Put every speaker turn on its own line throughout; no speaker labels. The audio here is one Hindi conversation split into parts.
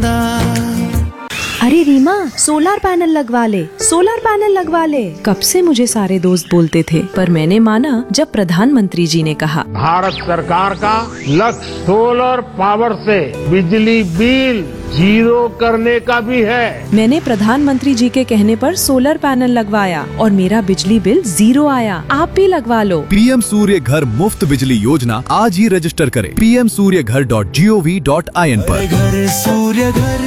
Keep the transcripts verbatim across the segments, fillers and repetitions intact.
अरे रीमा, सोलर पैनल लगवा ले, सोलर पैनल लगवा ले। कब से मुझे सारे दोस्त बोलते थे, पर मैंने माना जब प्रधानमंत्री जी ने कहा।
भारत सरकार का लक्ष्य सोलर पावर से बिजली बिल जीरो करने का भी है।
मैंने प्रधानमंत्री जी के कहने पर सोलर पैनल लगवाया और मेरा बिजली बिल जीरो आया। आप भी लगवा लो।
पीएम सूर्य घर मुफ्त बिजली योजना आज ही रजिस्टर करें पी एम सूर्य घर dot G O V dot I N पर।
घर सूर्य घर।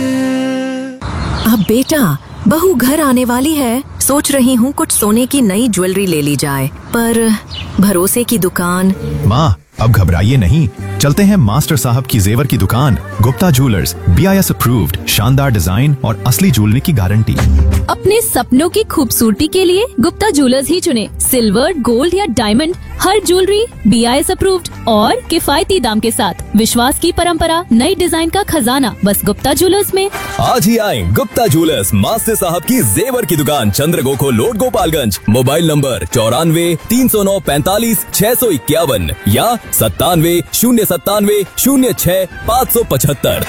अब बेटा, बहू घर आने वाली है, सोच रही हूँ कुछ सोने की नई ज्वेलरी ले ली जाए, पर भरोसे की दुकान।
माँ, अब घबराइए नहीं, चलते हैं मास्टर साहब की जेवर की दुकान। Gupta jewellers, B I S approved, शानदार डिजाइन और असली ज्वेलरी की गारंटी।
अपने सपनों की खूबसूरती के लिए गुप्ता ज्वेलर्स ही चुने। सिल्वर, गोल्ड या diamond, her jewellery B I S approved और किफायती दाम के साथ। विश्वास की परंपरा, नई डिजाइन का खजाना, बस गुप्ता ज्वेलर्स में।
आज ही आए गुप्ता ज्वेलर्स, मास्टर साहब की जेवर की दुकान, चंद्रगोखो रोड, गोपालगंज। मोबाइल नंबर चौरानवे तीन सौ नौ पैंतालीस छह सौ इक्यावन या सत्तानवे शून्य सत्तानवे शून्य छह पाँच सौ पचहत्तर।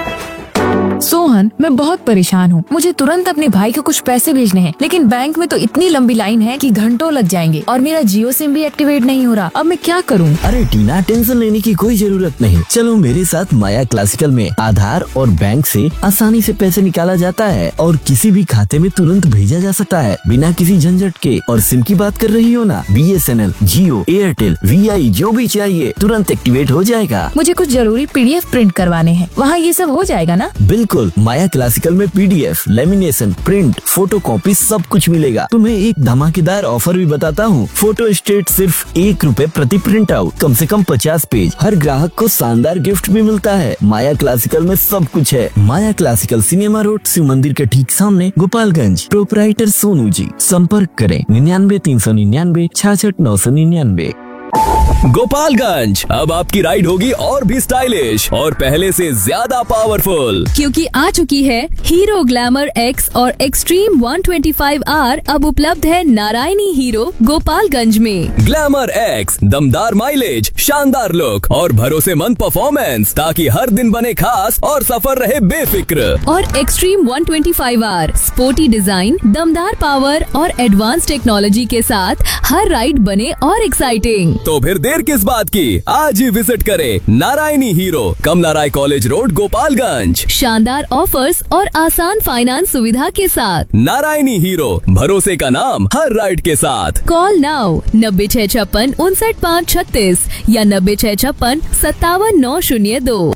सोहन, मैं बहुत परेशान हूँ। मुझे तुरंत अपने भाई को कुछ पैसे भेजने हैं, लेकिन बैंक में तो इतनी लंबी लाइन है कि घंटों लग जाएंगे और मेरा जियो सिम भी एक्टिवेट नहीं हो रहा। अब मैं क्या करूँ?
अरे टीना, टेंशन लेने की कोई जरूरत नहीं। चलो मेरे साथ माया क्लासिकल में आधार और बैंक से आसानी से पैसे निकाला जाता है और किसी भी खाते में तुरंत भेजा जा सकता है बिना किसी झंझट के। और सिम की बात कर रही हो ना, B S N L, Jio, Airtel, we आई, जो भी चाहिए तुरंत एक्टिवेट हो जाएगा।
मुझे कुछ जरूरी पी डी एफ प्रिंट करवाने हैं, वहाँ ये सब हो जाएगा ना?
बिल्कुल, माया क्लासिकल में P D F, lamination, print, photo copy सब कुछ मिलेगा। तुम्हें एक धमाकेदार ऑफर भी बताता हूँ। फोटो स्टेट सिर्फ एक रुपए प्रति प्रिंट आउट, कम से कम पचास पेज। हर ग्राहक को शानदार गिफ्ट भी मिलता है। माया क्लासिकल में सब कुछ है। माया क्लासिकल, सिनेमा रोड, शिव मंदिर के ठीक सामने, गोपालगंज। प्रोपराइटर सोनू जी। संपर्क करें निन्यानवे तीन सौ निन्यानवे छियासठ नौ सौ निन्यानवे।
गोपालगंज, अब आपकी राइड होगी और भी स्टाइलिश और पहले से ज्यादा पावरफुल,
क्योंकि आ चुकी है हीरो ग्लैमर एक्स और extreme one twenty five are. अब उपलब्ध है नारायणी हीरो गोपालगंज में।
ग्लैमर एक्स, दमदार माइलेज, शानदार लुक और भरोसेमंद परफॉर्मेंस, ताकि हर दिन बने खास और सफर रहे बेफिक्र।
और extreme one twenty five are, sporty design, दमदार पावर और एडवांस टेक्नोलॉजी के साथ हर राइड बने और एक्साइटिंग।
तो फिर देर किस बात की, आज ही विजिट करें नारायणी हीरो, कमला राय कॉलेज रोड, गोपालगंज।
शानदार ऑफर्स और आसान फाइनेंस सुविधा के साथ।
नारायणी हीरो, भरोसे का नाम हर राइड के साथ।
कॉल नाउ नब्बे छह छप्पन उनसठ पाँच छत्तीस या नब्बे छह छप्पन सत्तावन नौ शून्य दो।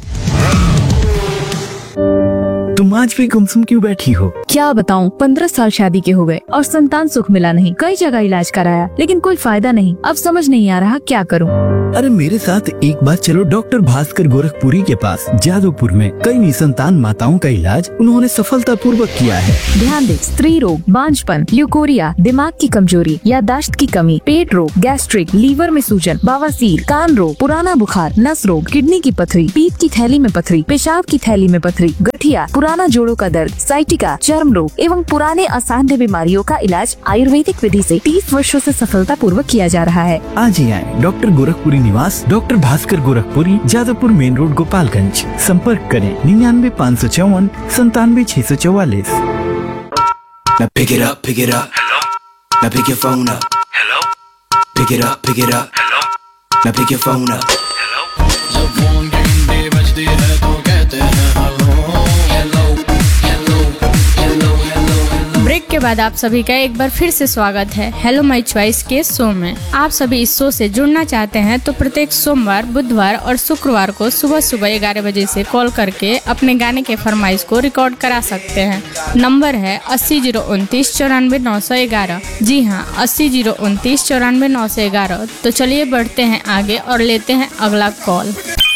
तुम आज भी गुमसुम क्यों बैठी हो?
क्या बताऊं, पंद्रह साल शादी के हो गए और संतान सुख मिला नहीं। कई जगह इलाज कराया लेकिन कोई फायदा नहीं। अब समझ नहीं आ रहा क्या करूं।
अरे मेरे साथ एक बार चलो डॉक्टर भास्कर गोरखपुरी के पास। जादवपुर में कई निसंतान माताओं का इलाज उन्होंने सफलता पूर्वक किया है।
ध्यान दे, स्त्री रोग, बांझपन, ल्यूकोरिया, दिमाग की कमजोरी, याददाश्त की कमी, पेट रोग, गैस्ट्रिक, लीवर में सूजन, बवासीर, कान रोग, पुराना बुखार, नस रोग, किडनी की पथरी, पीत की थैली में पथरी, पेशाब की थैली में पथरी, गठिया, पुराना जोड़ों का दर्द, साइटिका, चर्म रोग एवं पुराने असाध्य बीमारियों का इलाज आयुर्वेदिक विधि से तीस वर्षों से सफलता पूर्वक किया जा रहा है।
आज ही आए डॉक्टर गोरखपुरी निवास, doctor Bhaskar Gorakhpuri, Jadavpur main road, Gopalganj. संपर्क करें निन्यानवे पाँच सौ चौवन संतानवे छह सौ चौवालीस।
Now pick it up, pick it up. Hello. Now pick your phone up. Hello. Pick it up, pick it up. Hello. Now pick your phone up. Hello. जब फोन की घंटी बजती है तो कहते हैं hello hello hello hello hello.
Break के बाद आप सभी का एक बार फिर से स्वागत है हेलो माय चॉइस के शो में। आप सभी इस शो से जुड़ना चाहते हैं तो प्रत्येक सोमवार, बुधवार और शुक्रवार को सुबह सुबह ग्यारह बजे से कॉल करके अपने गाने के फरमाइश को रिकॉर्ड करा सकते हैं। नंबर है अस्सी जीरो उनतीस चौरानवे नौ सौ ग्यारह। जी हाँ, अस्सी जीरो उनतीस चौरानवे नौ सौ ग्यारह। तो चलिए बढ़ते हैं आगे और लेते हैं अगला कॉल।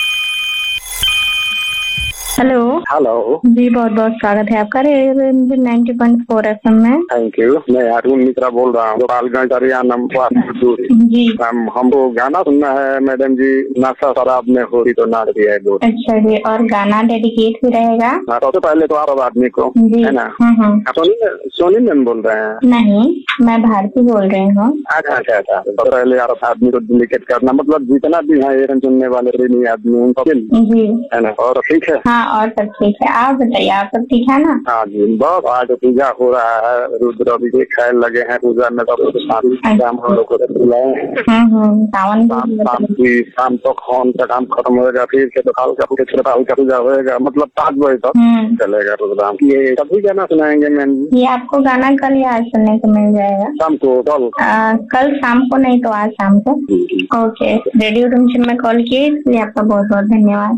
हेलो
हेलो
जी, बहुत बहुत स्वागत है आपका ninety point four F M में।
Thank you. मैं अरुण मित्रा बोल रहा हूँ, गोपालगंज हरियाणा।
जी
मैम, हमको गाना सुनना है मैडम जी। नशा शराब में होती तो नाच दिया है दो।
अच्छा जी, और गाना डेडिकेट भी रहेगा?
सबसे पहले तो आप आदमी को
जी
है ना।
सोनी
सोनी मैम बोल रहे हैं?
नहीं, मैं भारती बोल रही हूँ।
अच्छा अच्छा अच्छा। सबसे पहले यार आदमी को डेडिकेट करना, मतलब जितना भी है सुनने वाले आदमी उनको,
जी
है ना। और ठीक है,
हाँ, और सब ठीक है। आप बताइए, आप सब ठीक है ना?
हाँ जी, बहुत आज पूजा हो रहा है, रुद्र अभिषेक खाए लगे हैं पूजा में, तो शाम हम लोग को बुलाए हैं।
सावन
शाम की शाम तक होम का काम खत्म होगा, फिर से तो काल का पूजा का पूजा होगा, मतलब पाँच बजे तक चलेगा प्रोग्राम। ये सभी गाना सुनाएंगे मैम?
ये आपको गाना कल या आज सुनने को मिल जाएगा?
शाम को, कल
आ, कल शाम को नहीं तो आज शाम को। ओके, रेडियो रूम में कॉल किए इसलिए आपका बहुत बहुत धन्यवाद।